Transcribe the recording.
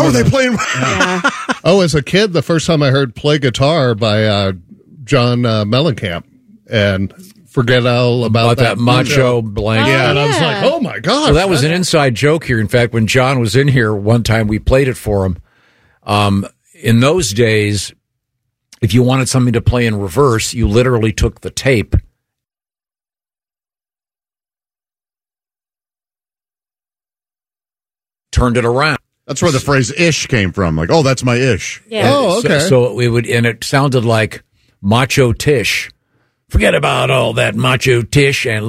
Oh, they playing. Yeah. Oh, as a kid, the first time I heard Play Guitar by John Mellencamp and forget all about that macho blank. Yeah, and I was like, oh my gosh. So that was an inside joke here. In fact, when John was in here one time, we played it for him. In those days, if you wanted something to play in reverse, you literally took the tape, turned it around. That's where the phrase "ish" came from. Like, oh, that's my ish. Yeah. Oh, okay. So it would, and it sounded like Macho Tish. Forget about all that Macho Tish and